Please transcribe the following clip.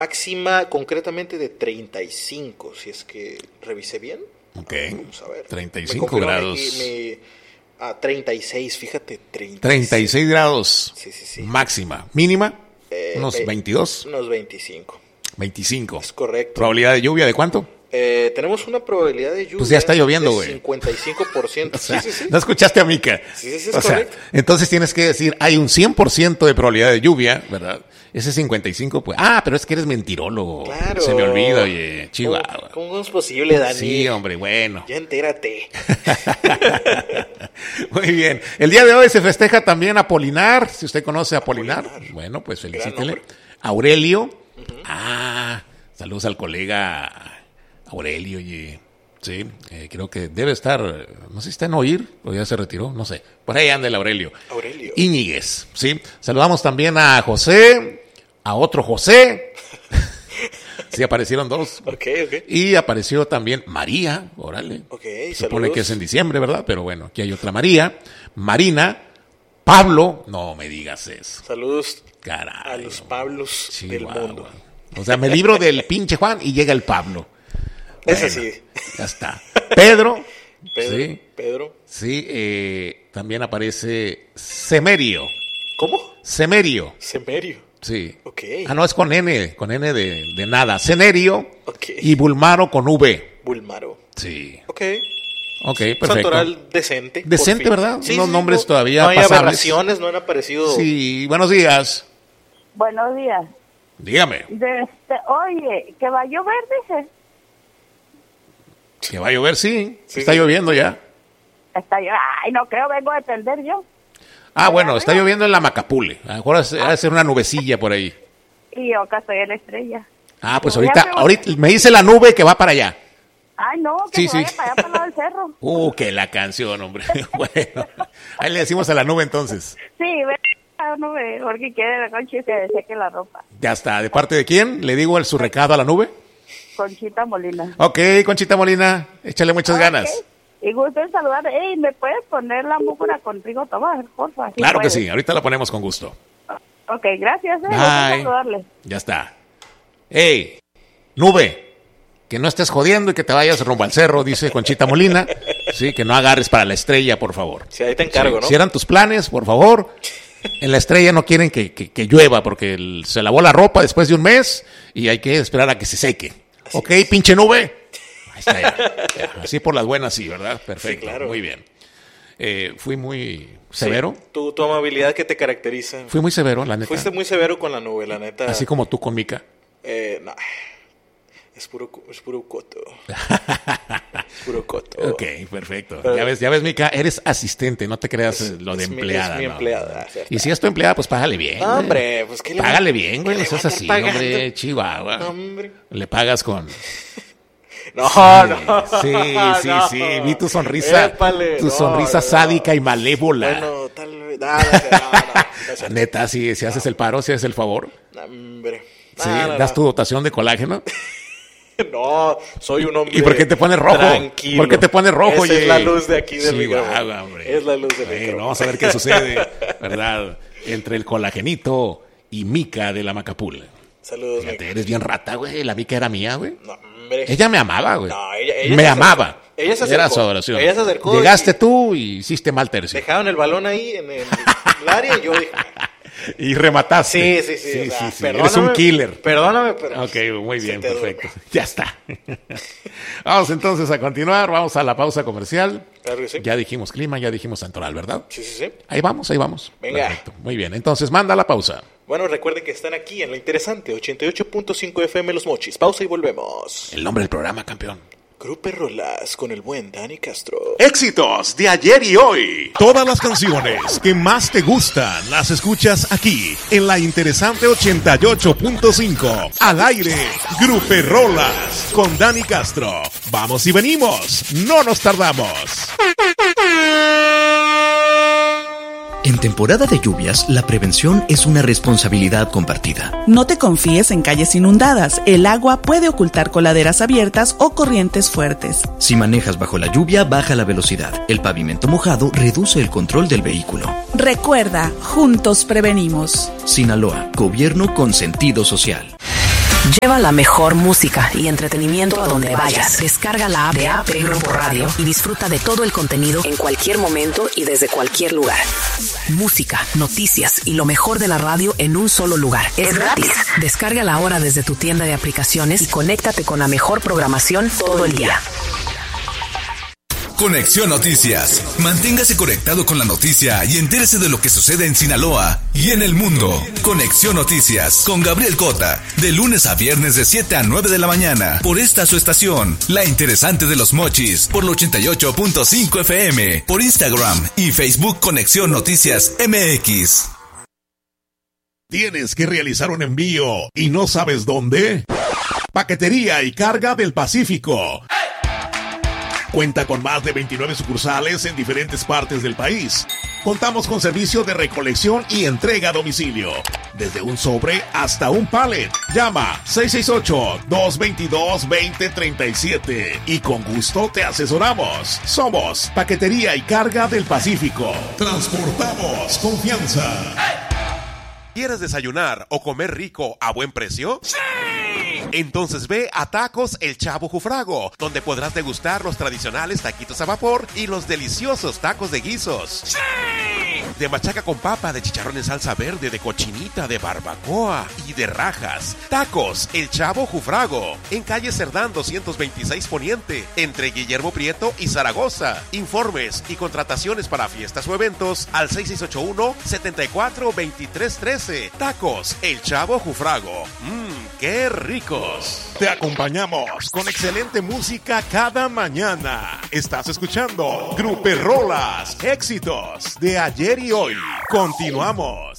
Máxima concretamente de 35, si es que revisé bien. Ok, Vamos a ver. 35 grados. 36, fíjate, 36 grados. Sí. Máxima. Mínima, unos 22. Unos 25. 25. Es correcto. ¿Probabilidad de lluvia de cuánto? Tenemos una probabilidad de lluvia. Pues ya está lloviendo, güey. 55%. O sea, sí. ¿no escuchaste a Mica? Sí, es o sea, correcto. entonces tienes que decir, hay un 100% de probabilidad de lluvia, ¿verdad? Ese 55, pues, pero es que eres mentirólogo. Claro. Se me olvida, oye, Chihuahua. ¿Cómo es posible, Dani? Sí, hombre, bueno. Ya entérate. Muy bien. El día de hoy se festeja también Apolinar, si usted conoce a Apolinar. Bueno, pues felicítele. Aurelio. Uh-huh. Saludos al colega Aurelio, oye. Sí, creo que debe estar, no sé si está en Oír o ya se retiró, no sé. Por ahí anda el Aurelio. Íñiguez, sí. Saludamos también a José, a otro José. Sí, aparecieron dos. Okay. Y apareció también María, órale. Se supone que es en diciembre, ¿verdad? Pero bueno, aquí hay otra María. Marina, Pablo, no me digas eso. Saludos. Caray, a los Pablos del mundo. O sea, me libro del pinche Juan y llega el Pablo. Ese sí. Ya está. Pedro. Sí. Pedro. Sí, también aparece Semerio. ¿Cómo? Semerio. Sí. Ok. No, es con N de nada. Senerio. Ok. Y Bulmaro con V. Bulmaro. Sí. Ok, perfecto. Santoral decente. Decente, ¿verdad? Sí, unos nombres todavía no hay pasables. aberraciones, no han aparecido. Sí, buenos días. Buenos días. Dígame. Oye, ¿que va a llover, dices? ¿Que va a llover? Sí. Está lloviendo ya. Ay, no creo, vengo a atender yo. Bueno, está lloviendo en la Macapule. A lo mejor ha de ser una nubecilla por ahí. Y yo acá estoy en la estrella. Pues ahorita me dice la nube que va para allá. Ay, no, que se vaya para allá, para el lado del cerro. Que la canción, hombre. Bueno, ahí le decimos a la nube entonces. Sí, ve a la nube, porque quiere la Conchi y se seque la ropa. Ya está. ¿De parte de quién? ¿Le digo su recado a la nube? Conchita Molina. Ok, Conchita Molina, échale muchas ganas. Y gusto en saludar. ¿Me puedes poner la música con Rigo Tobar, porfa? Claro que sí, ahorita la ponemos con gusto. Ok, gracias. Bye. Saludarle. Ya está. Nube, que no estés jodiendo y que te vayas rumbo al cerro, dice Conchita Molina. Sí, que no agarres para la estrella, por favor. Sí, ahí te encargo, ¿no? Si eran tus planes, por favor. En la estrella no quieren que llueva porque se lavó la ropa después de un mes y hay que esperar a que se seque. Así pinche nube. Ahí está ya. Así por las buenas, sí, ¿verdad? Perfecto, sí, claro. Muy bien. Fui muy severo. Sí, tu amabilidad que te caracteriza. Fui muy severo, la neta. Fuiste muy severo con la nube, la neta. Así como tú con Mica. No. Es puro coto. Es puro coto. Ok, perfecto. Pero, ya ves, Mica, eres asistente, no te creas lo de empleada. Es mi empleada. Y si es tu empleada, pues págale bien. No, hombre, pues ¿qué le págale bien, güey, no seas así, hombre, Chihuahua. No, hombre. Le pagas con... No. Sí, vi tu sonrisa. Épale, sonrisa sádica y malévola. Bueno, tal vez. No. Neta, si haces el paro, si haces el favor. No, hombre. Sí, das tu dotación de colágeno. No, soy un hombre. ¿Y por qué te pones rojo? Tranquilo. ¿Por qué te pones rojo? Esa es la luz de aquí del micrófono. Es la luz del micrófono. Vamos a ver qué sucede, ¿verdad? Entre el colagenito y Mica de la Macapul. Saludos, Fíjate, eres bien rata, güey. La Mica era mía, güey. No, hombre. Ella me amaba, güey. No, ella me amaba. Ella se acercó. Era su adoración. Ella se acercó. Llegaste tú y hiciste mal tercio. Dejaron el balón ahí en el área y yo dije... Y remataste. Sí. O sea, eres un killer. Perdóname, pero... Ok, muy bien, perfecto. Ya está. Vamos entonces a continuar. Vamos a la pausa comercial. Claro que sí. Ya dijimos clima, ya dijimos Santoral, ¿verdad? Sí. Ahí vamos. Venga. Perfecto. Muy bien, entonces manda la pausa. Bueno, recuerden que están aquí en la interesante 88.5 FM Los Mochis. Pausa y volvemos. El nombre del programa, campeón. Grupo Rolas con el buen Dani Castro. Éxitos de ayer y hoy. Todas las canciones que más te gustan las escuchas aquí en la interesante 88.5. Al aire, Grupo Rolas con Dani Castro. Vamos y venimos, no nos tardamos. En temporada de lluvias, la prevención es una responsabilidad compartida. No te confíes en calles inundadas. El agua puede ocultar coladeras abiertas o corrientes fuertes. Si manejas bajo la lluvia, baja la velocidad. El pavimento mojado reduce el control del vehículo. Recuerda, juntos prevenimos. Sinaloa, gobierno con sentido social. Lleva la mejor música y entretenimiento a donde vayas. Descarga la app de AP Grupo Radio y disfruta de todo el contenido en cualquier momento y desde cualquier lugar. Música, noticias y lo mejor de la radio en un solo lugar. Es gratis. Descárgala ahora desde tu tienda de aplicaciones y conéctate con la mejor programación todo el día. Conexión Noticias. Manténgase conectado con la noticia y entérese de lo que sucede en Sinaloa y en el mundo. Conexión Noticias con Gabriel Cota. De lunes a viernes de 7 a 9 de la mañana. Por esta su estación, La Interesante de los Mochis. Por el 88.5 FM. Por Instagram y Facebook Conexión Noticias MX. ¿Tienes que realizar un envío y no sabes dónde? Paquetería y Carga del Pacífico. Cuenta con más de 29 sucursales en diferentes partes del país. Contamos con servicio de recolección y entrega a domicilio. Desde un sobre hasta un pallet. Llama 668-222-2037 y con gusto te asesoramos. Somos Paquetería y Carga del Pacífico. Transportamos confianza. ¿Quieres desayunar o comer rico a buen precio? ¡Sí! Entonces ve a Tacos El Chavo Jufrago, donde podrás degustar los tradicionales taquitos a vapor y los deliciosos tacos de guisos. ¡Sí! De machaca con papa, de chicharrón en salsa verde, de cochinita, de barbacoa y de rajas. Tacos El Chavo Jufrago, en calle Cerdán 226 Poniente, entre Guillermo Prieto y Zaragoza. Informes y contrataciones para fiestas o eventos al 6681-742313. Tacos El Chavo Jufrago. ¡Qué ricos! Te acompañamos con excelente música cada mañana. Estás escuchando Gruperrolas, éxitos de ayer y hoy. Continuamos.